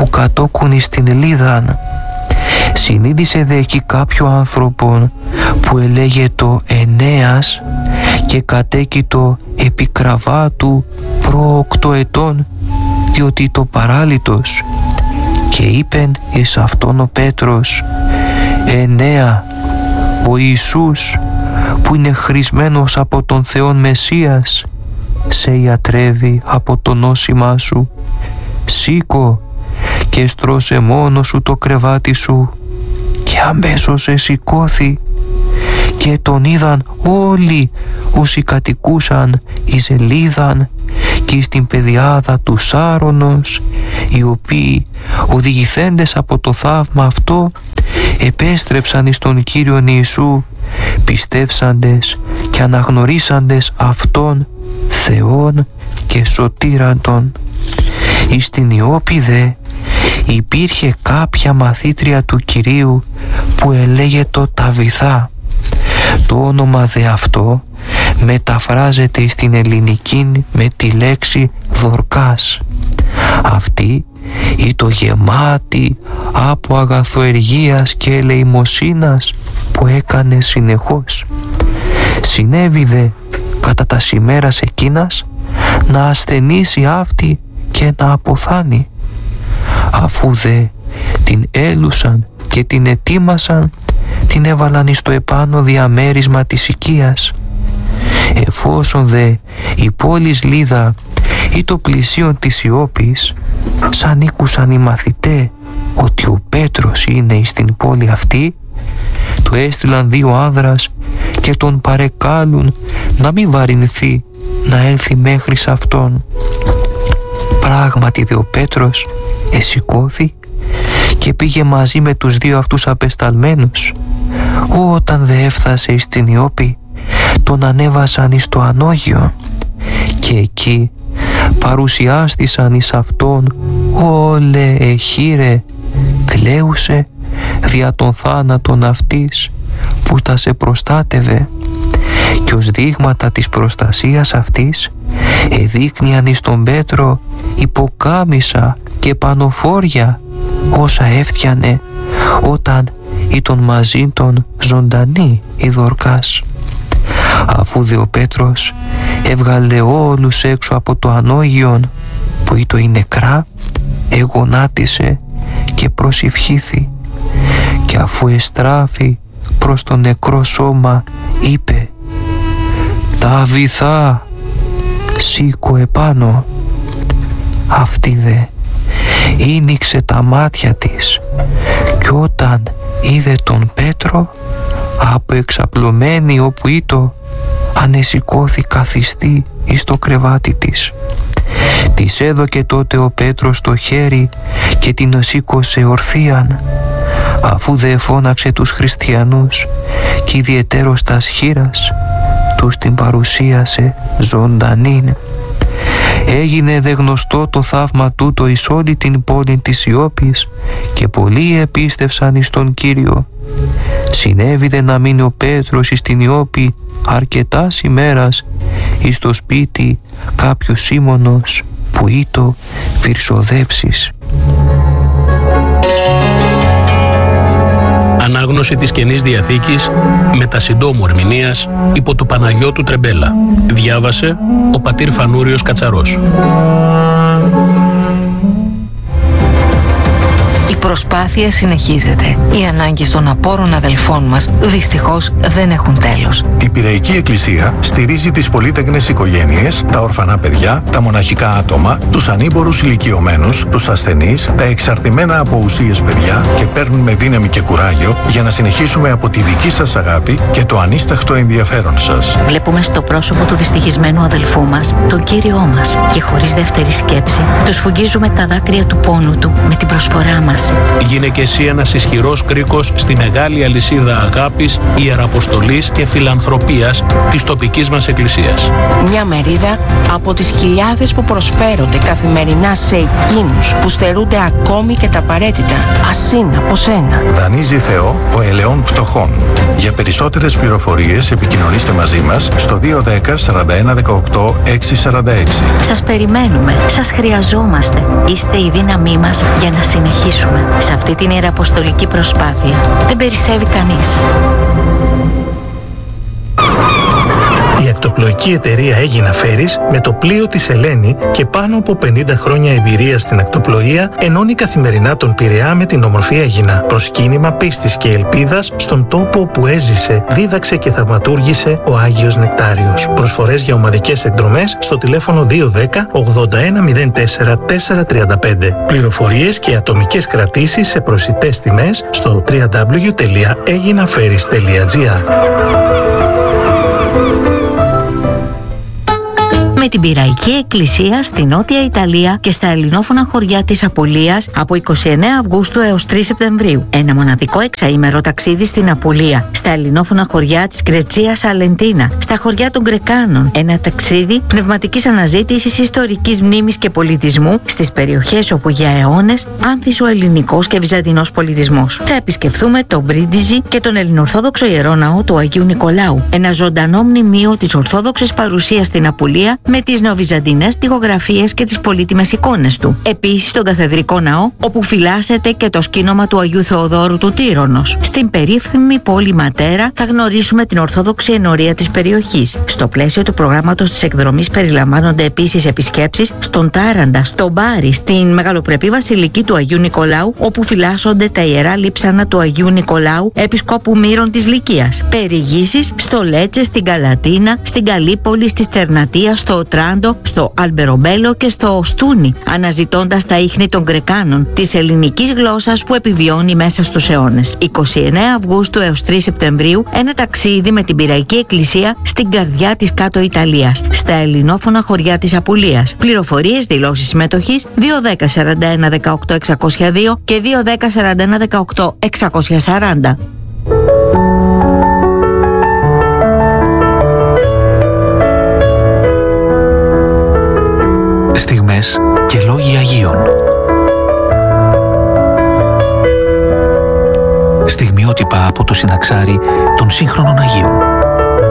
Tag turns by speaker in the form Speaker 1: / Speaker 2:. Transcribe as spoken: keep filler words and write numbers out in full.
Speaker 1: που κατόκουνε στην Λίδαν. Συνείδησε δε εκεί κάποιο άνθρωπο που ελέγετο Ενέας και κατέκειτο επί κραβάτου προ οκτώ ετών, διότι το παράλυτος, και είπεν εις αυτόν ο Πέτρος: Ενέα, ο Ιησούς που είναι χρησμένος από τον Θεόν Μεσσίας σε ιατρεύει από το νόσημά σου. Σήκω και στρώσε μόνος σου το κρεβάτι σου. Και αμέσως εσηκώθη, και τον είδαν όλοι όσοι κατοικούσαν εις Λίδαν και στην πεδιάδα του Σάρωνος, οι οποίοι οδηγηθέντες από το θαύμα αυτό επέστρεψαν εις τον Κύριον Ιησού, πιστεύσαντες και αναγνωρίσαντες Αυτόν Θεόν και Σωτήραν Τον. Εις την Ιώπη δε υπήρχε κάποια μαθήτρια του Κυρίου που ελέγετο Ταβιθά. Το όνομα δε αυτό μεταφράζεται στην ελληνική με τη λέξη Δορκάς. Αυτή ήτο γεμάτη από αγαθοεργίας και ελεημοσύνας που έκανε συνεχώς. Συνέβη δε κατά τα ημέρας εκείνας να ασθενήσει αυτή και να αποθάνει. Αφού δε την έλουσαν και την ετοίμασαν, την έβαλαν εις το επάνω διαμέρισμα της οικίας. Εφόσον δε η πόλης Λίδα ή το πλησίον της Ιώπης, σαν ήκουσαν οι μαθητέ ότι ο Πέτρος είναι εις την πόλη αυτή, του έστειλαν δύο άνδρας και τον παρεκάλουν να μην βαρυνθεί να έλθει μέχρι σ' αυτόν. Πράγματι δε ο Πέτρος εσηκώθη και πήγε μαζί με τους δύο αυτούς απεσταλμένους. Όταν δε έφτασε εις την Ιώπη, τον ανέβασαν εις το ανώγιο και εκεί παρουσιάστησαν εις αυτόν όλε εχείρε, κλαίουσε δια των θάνατων αυτής που τα σε προστάτευε, και ως δείγματα της προστασίας αυτής εδείκνυαν εις τον Πέτρο υποκάμισα και πανοφόρια όσα έφτιανε όταν ήταν μαζί των ζωντανή η Δορκάς. Αφού δε ο Πέτρος έβγαλε όλους έξω από το ανώγιον που ήτο η νεκρά, εγονάτισε και προσευχήθη, και αφού εστράφη προς το νεκρό σώμα είπε: «Ταβιθά, σήκω επάνω». Αυτή δε ήνιξε τα μάτια της, κι όταν είδε τον Πέτρο, από εξαπλωμένη όπου ήτο, ανεσηκώθη καθιστή εις το κρεβάτι της. Της έδωκε τότε ο Πέτρος το χέρι και την σήκωσε ορθίαν. Αφού δε φώναξε τους χριστιανούς και ιδιαιτέρως τας χείρας, τους την παρουσίασε ζωντανήν. Έγινε δε γνωστό το θαύμα τούτο εις όλη την πόλη της Ιώπης, και πολλοί επίστευσαν εις τον Κύριο. Συνέβη δε να μείνει ο Πέτρος εις την Ιώπη αρκετάς ημέρας εις το σπίτι κάποιου Σίμωνος που ήτο Φυρσοδεύσης.
Speaker 2: Ανάγνωση της Καινής Διαθήκης με τα συντόμου ερμηνείας υπό του Παναγιώτου Τρεμπέλα. Διάβασε ο πατήρ Φανούριος Κατσαρός.
Speaker 3: Η προσπάθεια συνεχίζεται. Οι ανάγκες των απόρων αδελφών μας δυστυχώς δεν έχουν τέλος.
Speaker 4: Η Πειραϊκή Εκκλησία στηρίζει τις πολύτεκνες οικογένειες, τα ορφανά παιδιά, τα μοναχικά άτομα, τους ανήμπορους ηλικιωμένους, τους ασθενείς, τα εξαρτημένα από ουσίες παιδιά, και παίρνουμε δύναμη και κουράγιο για να συνεχίσουμε από τη δική σας αγάπη και το ανίσταχτο ενδιαφέρον σας.
Speaker 5: Βλέπουμε στο πρόσωπο του δυστυχισμένου αδελφού μας τον Κύριό μας, και χωρίς δεύτερη σκέψη του σφουγγίζουμε τα δάκρυα του πόνου του με την προσφορά μας.
Speaker 2: Γίνε και εσύ ένας ισχυρός κρίκος στη μεγάλη αλυσίδα αγάπης, ιεραποστολής και φιλανθρωπίας της τοπικής μας εκκλησίας.
Speaker 6: Μια μερίδα από τις χιλιάδες που προσφέρονται καθημερινά σε εκείνους που στερούνται ακόμη και τα απαραίτητα. Ας είναι από σένα.
Speaker 4: Δανείζει Θεό ο ελαιών πτωχών. Για περισσότερες πληροφορίες επικοινωνήστε μαζί μας στο δύο ένα μηδέν σαράντα ένα δεκαοκτώ έξι σαράντα έξι.
Speaker 5: Σας περιμένουμε, σας χρειαζόμαστε. Είστε η δύναμή μας για να συνεχίσουμε. Σε αυτή την ιεραποστολική προσπάθεια δεν περισσεύει κανείς.
Speaker 7: Η ακτοπλοϊκή εταιρεία Aegina Ferries, με το πλοίο της Ελένη και πάνω από πενήντα χρόνια εμπειρία στην ακτοπλοεία, ενώνει καθημερινά τον Πειραιά με την όμορφη Αίγινα. Προσκύνημα πίστης και ελπίδας στον τόπο όπου έζησε, δίδαξε και θαυματούργησε ο Άγιος Νεκτάριος. Προσφορές για ομαδικές εκδρομές στο τηλέφωνο δύο ένα μηδέν ογδόντα ένα μηδέν τέσσερα τέσσερα τριάντα πέντε. Πληροφορίες και ατομικές κρατήσεις σε προσιτές τιμές στο double-u double-u double-u τελεία aeginaferries τελεία gr.
Speaker 5: Με την Πειραϊκή Εκκλησία στη Νότια Ιταλία και στα ελληνόφωνα χωριά της Απουλίας από είκοσι εννέα Αυγούστου έως τρεις Σεπτεμβρίου. Ένα μοναδικό εξαήμερο ταξίδι στην Απουλία, στα ελληνόφωνα χωριά της Γκρετσία Σαλεντίνα, στα χωριά των Γκρεκάνων. Ένα ταξίδι πνευματικής αναζήτησης, ιστορικής μνήμης και πολιτισμού στις περιοχές όπου για αιώνες άνθησε ο ελληνικός και βυζαντινός πολιτισμός. Θα επισκεφθούμε το Μπρίντιζι και τον ελληνοορθόδοξο ιερό ναό του Αγίου Νικολάου. Ένα ζωντανό μνημείο της ορθόδοξης παρουσίας στην Απουλία, με τις νεοβυζαντινές τοιχογραφίες και τις πολύτιμες εικόνες του. Επίσης τον Καθεδρικό Ναό, όπου φυλάσσεται και το σκήνομα του Αγίου Θεοδόρου του Τύρονος. Στην περίφημη πόλη Ματέρα θα γνωρίσουμε την ορθόδοξη ενορία της περιοχής. Στο πλαίσιο του προγράμματος της εκδρομής περιλαμβάνονται επίσης επισκέψεις στον Τάραντα, στο Μπάρι, στην μεγαλοπρεπή βασιλική του Αγίου Νικολάου, όπου φυλάσσονται τα ιερά λείψανα του Αγίου Νικολάου, επισκόπου Μύρων της Λυκίας. Περιηγήσεις στο Λέτσε, στην Καλατίνα, στην Καλύπολη, στη Στερνατία, στο Τράντο, στο Αλμπερομπέλο και στο Οστούνι, αναζητώντας τα ίχνη των Γκρεκάνων, της ελληνικής γλώσσας που επιβιώνει μέσα στους αιώνες. είκοσι εννέα Αυγούστου έως τρεις Σεπτεμβρίου, ένα ταξίδι με την Πειραϊκή Εκκλησία στην καρδιά της Κάτω Ιταλίας, στα ελληνόφωνα χωριά της Απουλίας. Πληροφορίες, δηλώσεις συμμετοχής δύο ένα μηδέν σαράντα ένα δεκαοκτώ εξακόσια δύο και δύο ένα μηδέν σαράντα ένα δεκαοκτώ εξακόσια σαράντα.
Speaker 1: Στιγμές και λόγοι Αγίων. Στιγμιότυπα από το συναξάρι των σύγχρονων Αγίων.